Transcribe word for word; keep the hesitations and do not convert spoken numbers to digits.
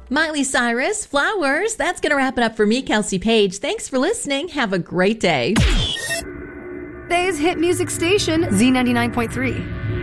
Miley Cyrus, Flowers. That's going to wrap it up for me, Kelsey Page. Thanks for listening. Have a great day. Today's hit music station, Z ninety-nine point three.